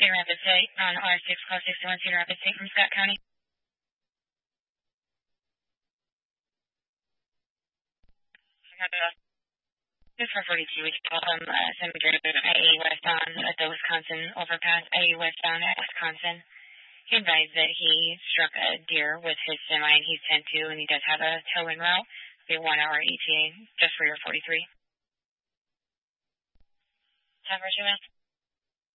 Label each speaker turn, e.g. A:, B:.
A: Cedar Rapids State on R6, call 61 Cedar Rapids State from Scott County. This is for 42. We called him Senator A.E. West on at the Wisconsin overpass, A.E. West down at Wisconsin. He advised that he struck a deer with his semi, and he's 10-2, and he does have a towing route. It'll be a 1-hour ETA just for your 43. Time for 2 minutes.